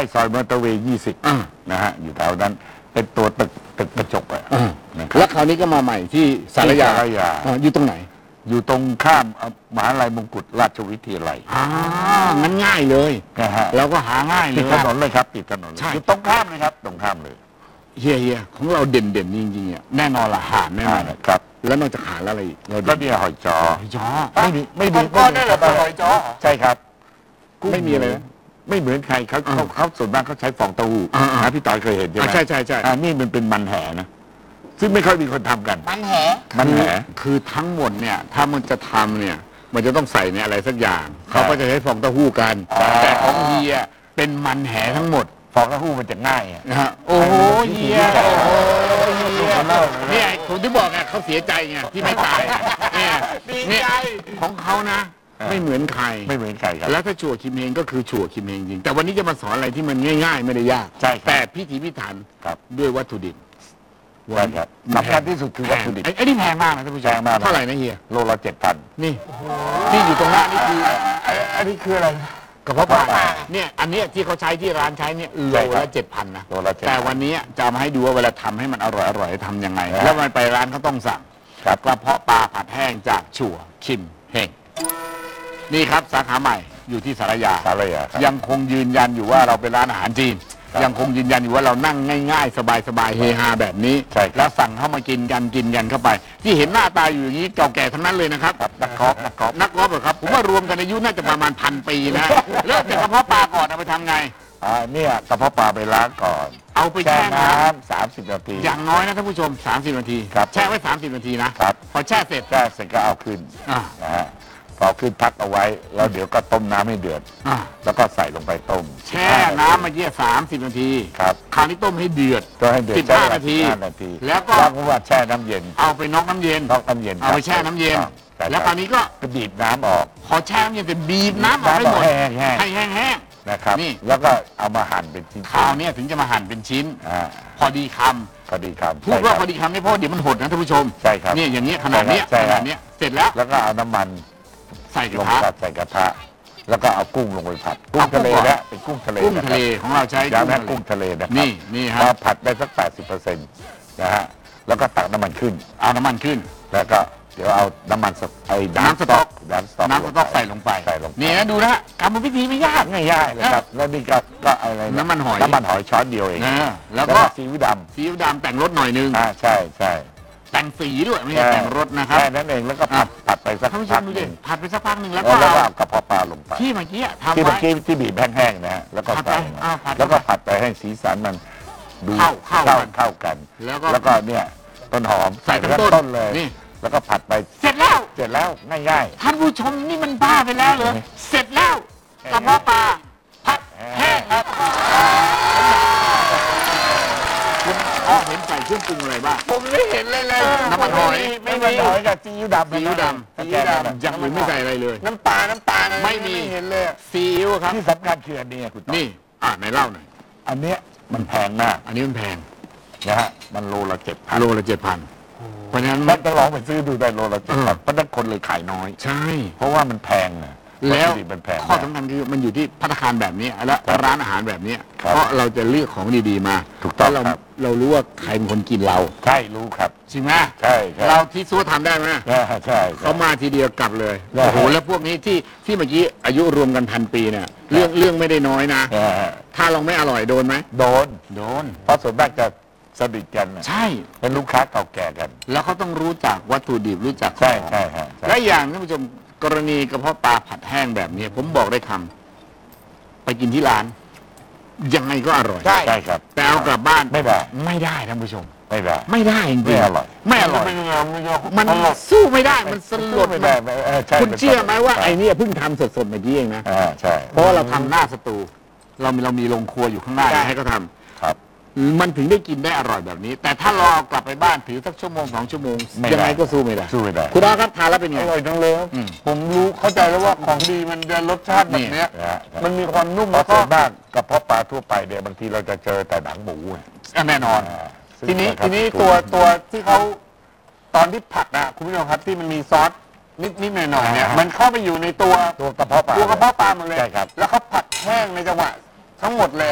ซอยมอเตอร์เวย์20นะฮะอยู่แถวนั้นเป็นตัวตึกกระจกอะนะครับแล้วคราวนี้ก็มาใหม่ที่สารยาอยู่ตรงไหนอยู่ตรงข้ามมหาลัยมงกุฎราชวิทยาลัยงั้นง่ายเลยนะฮะเราก็หาง่ายเลยติดถนนเลยครับติดถนนอยู่ตรงข้ามเลยครับตรงข้ามเลยเฮียของเราเด่นจริงๆเนี่ยแน่นอนละหาแน่นอนครับแล้วนอกจากหาแล้วอะไรอีกก็มีหอยจ้อไม่มีก้อนได้เหรอหอยจ้อใช่ครับไม่มีอะไรไม่เหมือนใครเขาส่วนมากเขาใช้ฟองเต้าหู้นะพี่ต่อยเคยเห็นใช่ไหมใช่นี่มันเป็นมันแหนะซึ่งไม่ค่อยมีคนทำกันมันแหคือทั้งหมดเนี่ยถ้ามันจะทำเนี่ยมันจะต้องใส่ในอะไรสักอย่างเขาก็จะใช้ฟองเต้าหู้กันแต่ของเฮียเป็นมันแหทั้งหมดฟองเต้าหู้มันจะง่ายนะฮะโอ้โหเฮียเนี่ยผมที่บอกไงเขาเสียใจไงที่ไม่ตายเนี่ยของเขานะไม่เหมือนใครครับแล้วถ้าชั่วคิมเฮงก็คือชั่วคิมเฮงจริงแต่วันนี้จะมาสอนอะไรที่มันง่ายๆไม่ได้ยากแต่พิถีพิถันด้วยวัตถุดิบครับสำคัญที่สุดคือวัตถุดิบไอ้นี่แพงมากนะท่านผู้ชมเท่าไหร่นะเฮียโลละ7,000 นี่ที่อยู่ตรงหน้านี่คืออันนี้คืออะไรกระเพาะปลาเนี่ยอันนี้ที่เขาใช้ที่ร้านใช้เนี่ยโลละ7,000นะแต่วันนี้จะมาให้ดูว่าเวลาทำให้มันอร่อยทำยังไงแล้วมันไปร้านเขาต้องสั่งกระเพาะปลาผัดแห้งจากชั่วคิมเฮงนี่ครับสาขาใหม่อยู่ที่สารยายังคงยืนยันอยู่ว่าเราเป็นร้านอาหารจีนยังคงยืนยันอยู่ว่าเรานั่งง่ายๆสบายๆเฮฮาแบบนี้แล้วสั่งเข้ามากินกันเข้าไปที่เห็นหน้าตาอยู่อย่างนี้เก่าแก่ทั้งนั้นเลยนะครับนักกอล์ฟเหรอครับผมว่ารวมกันอายุน่าจะประมาณ1,000 ปีนะเริ่มจากกระเพาะปลาก่อนเอาไปทำไงเนี่ยกระเพาะปลาไปล้างก่อนเอาไปแช่น้ำ30 นาทีอย่างน้อยนะท่านผู้ชม30 นาทีแช่ไว้30 นาทีนะครับพอแช่เสร็จก็เอาขึ้นนะฮะพอขึ้นพักเอาไว้แล้วเดี๋ยวก็ต้มน้ำให้เดือดแล้วก็ใส่ลงไปต้มแช่น้ำมาเยี่ย30 นาทีครับคราวนี้ต้มให้เดือด15 นาทีแล้วก็ว่าแช่น้ำเย็นเอาไปน็อกน้ำเย็นเอาไปแช่น้ำเย็นแล้วคราวนี้ก็บีบน้ำออกพอแช่น้ำเย็นจะบีบน้ำออกให้หมดให้แห้งนะครับนี่แล้วก็เอามาหั่นเป็นชิ้นคราวนี้ถึงจะมาหั่นเป็นชิ้นพอดีคำพูดว่าพอดีคำไม่พอเดี๋ยวมันหดนะท่านผู้ชมใช่ครับนี่อย่างนี้ขนาดนี้เสร็จแล้วก็เอาน้ำมันใส่กระทะแล้วก็เอากุ้งลงไปผัดกุ้งทะเลแล้วเป็นกุ้งทะเลของเราใช้กุ้งทะเลนะครับนี่ฮะผัดได้สัก 80%นะฮะแล้วก็ตักน้ำมันขึ้นแล้วก็เดี๋ยวเอาน้ำมันน้ำสต๊อกใส่ลงไปนี่นะดูนะกรรมวิธีไม่ยากง่ายเลยครับแล้วนี่ก็อะไรน้ำมันหอยช้อนเดียวเองแล้วก็ซีอิ๊วดำแต่งรสหน่อยนึงใช่แต่งสีด้วยไม่ใช่แต่งรสนะครับแค่นั้นเองแล้วก็ผัดไปสักพักนึงผัดไปสักพักนึงแล้วก็เอากระเพาะปลาลงไปที่เมื่อกี้ที่บีบแห้งๆนะฮะแล้วก็ใส่แล้วก็ผัดไปให้สีสันมันดูเข้ากันแล้วก็เนี่ยต้นหอมใส่ต้นเลยแล้วก็ผัดไปเสร็จแล้วง่ายๆท่านผู้ชมนี่มันบ้าไปแล้วเหรอเสร็จแล้วกระเพาะปลาผัดแห้งครับเห็นใส่เครื่องปรุงอะไรบ้างผมไม่เห็นเลยน้ำมันหอยไม่มีหอยกับซีอิ๊วดำอย่างอื่นไม่ใส่อะไรเลยน้ำตาลไม่มีเห็นเลยซีอิ๊วครับที่สำคัญคืออันนี้คุณนี่ไหนเล่าหน่อยอันเนี้ยมันแพงมากอันนี้มันแพงนะฮะมันโลละ7,000 เพราะฉะนั้นต้องลองไปซื้อดูได้โลละ7,000เพราะนั้นคนเลยขายน้อยใช่เพราะว่ามันแพงแล้วข้อสำคัญคือมันอยู่ที่ภัตตาคารแบบนี้และร้านอาหารแบบนี้เพราะเราจะเลือกของดีๆมาถูกต้องเรารู้ว่าใครเป็นคนกินเราใช่รู้ครับจริงไหมใช่เราที่ซัวทำได้ไหมใช่เขามาทีเดียวกลับเลยโอ้โหแล้วพวกนี้ที่เมื่อกี้อายุรวมกัน1,000 ปีเนี่ยเรื่องไม่ได้น้อยนะถ้าเราไม่อร่อยโดนไหมโดนเพราะส่วนมากจะสนิทกันใช่เป็นลูกค้าเก่าแก่กันแล้วเขาต้องรู้จักวัตถุดิบรู้จักใช่และอย่างท่านผู้ชมกรณีกระเพาะปลาผัดแห้งแบบนี้ผมบอกได้คำไปกินที่ร้านยังไงก็อร่อยใช่ครับแต่เอากลับบ้านไม่ได้ท่านผู้ชมไม่ได้จริงไม่อร่อยมันสู้ไม่ได้มันสลดไม่ได้คุณเชื่อไหมว่าไอ้นี่เพิ่งทำสดๆเมื่อกี้เองนะใช่เพราะเราทำหน้าสตูเรามีโรงครัวอยู่ข้างหน้าให้เขาทำมันถึงได้กินได้อร่อยแบบนี้ แต่ถ้ารอกลับไปบ้านถือสักชั่วโมง2 ชั่วโมงยังไงก็สู้ไม่ได้คุณอาครับทานแล้วเป็นไงอร่อยจังเลยผมเข้าใจแล้วว่าของดีมันจะรสชาติแบบนี้มันมีความนุ่มแล้วก็มากกับเพาะปลาทั่วไปเนี่ยบางทีเราจะเจอแต่หนังหมูแน่นอนทีนี้ตัวที่เขาตอนที่ผัดนะคุณผู้ชมครับที่มันมีซอสนิดหน่อยเนี่ยมันเข้าไปอยู่ในตัวกระเพาะปลาหมดเลยแล้วเขาผัดแห้งในจังหวะทั้งหมดเลย